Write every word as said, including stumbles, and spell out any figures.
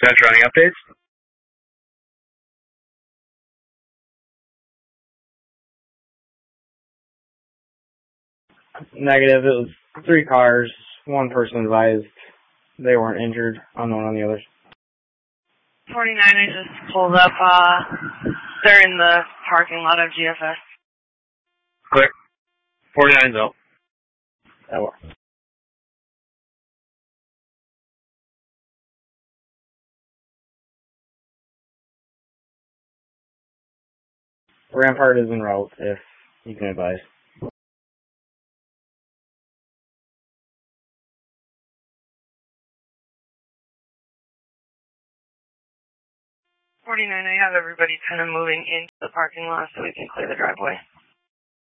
Dispatch running updates? Negative. It was three cars. One person advised they weren't injured. Unknown on the others. forty-nine, I just pulled up. Uh, they're in the parking lot of G F S. Clear. forty-nine's out. That works. Rampart is en route, if you can advise. forty-nine, I have everybody kind of moving into the parking lot so we can clear the driveway.